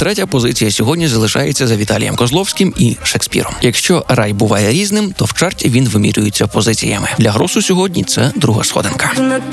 Третя позиція сьогодні залишається за Віталієм Козловським і Шекспіром. Якщо рай буває різним, то в чарті він вимірюється позиціями. Для Гросу сьогодні це друга сходинка.